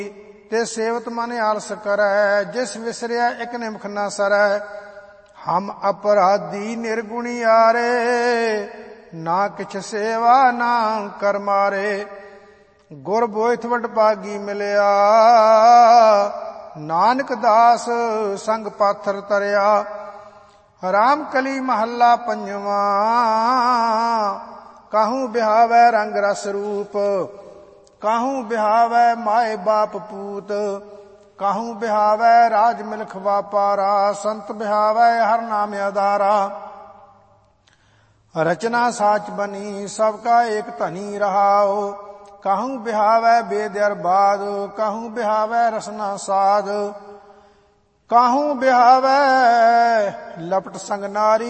ਤੇ ਸੇਵਤ ਮਨ ਆਲਸ ਕਰੈ, ਜਿਸ ਵਿਸਰਿਆ ਇਕ ਨਿਮਖ ਨਾ ਸਰੈ। ਹਮ ਅਪਰਾਧੀ ਨਿਰਗੁਣੀ ਆਰੇ, ਨਾ ਕਿਛ ਸੇਵਾ ਨਾ ਕਰ ਮਾਰੇ। ਗੁਰ ਬੋਇਥ ਵਡ ਭਾਗੀ ਮਿਲਿਆ, ਨਾਨਕ ਦਾਸ ਸੰਗ ਪਾਥਰ ਤਰਿਆ। ਰਾਮ ਕਲੀ ਮਹੱਲਾ ਪੰਜਵਾਂ, ਕਾਹੂ ਬਿਹਾਵੈ ਰੰਗ ਰਸ ਰੂਪ। ਕਾਹੂ ਬਿਹਾਵੈ ਮਾਏ ਬਾਪ ਪੂਤ। ਕਾਹੂ ਬਿਹਾਵੈ ਰਾਜ ਮਿਲਖ ਵਾਪਾਰਾ। ਸੰਤ ਬਿਹਾਵੈ ਹਰ ਨਾਮ ਆਧਾਰਾ। ਰਚਨਾ ਸਾਚ ਬਨੀ ਸਭ ਕਾ ਏਕ ਧਨੀ ਰਹਾਓ। ਕਾਹੂ ਬਿਹਾਵੈ ਬੇਦ ਅਰਬਾਦ। ਕਾਹੂ ਬਿਹਾਵੈ ਰਸਨਾ ਸਾਧ। ਕਾਹੂ ਬਿਹਾਵੈ ਲਪਟ ਸੰਗ ਨਾਰੀ।